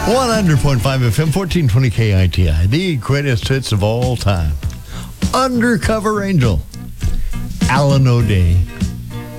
100.5 FM, 1420 KITI, the greatest hits of all time. Undercover Angel, Alan O'Day.